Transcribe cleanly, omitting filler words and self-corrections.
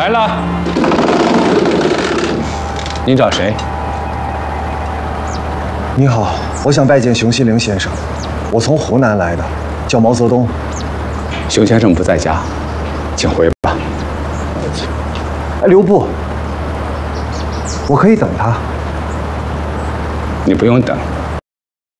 来了，你找谁？ 你好，我想拜见熊希龄先生，我从湖南来的，叫毛泽东。 熊先生不在家，请回吧。 哎，留步，我可以等他。 你不用等。